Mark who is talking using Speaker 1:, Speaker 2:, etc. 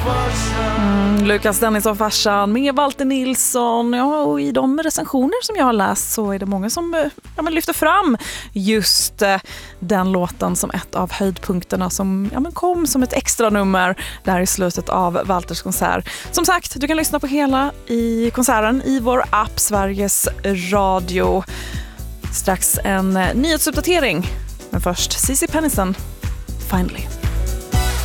Speaker 1: Lukas Dennison farsan med Walter Nilsson. Ja, och i de recensioner som jag har läst så är det många som lyfter fram just den låten som ett av höjdpunkterna som kom som ett extra nummer där i slutet av Walters konsert. Som sagt, du kan lyssna på hela i konserten i vår app Sveriges Radio. Strax en nyhetsuppdatering. Men först Cici Pennison, Finally.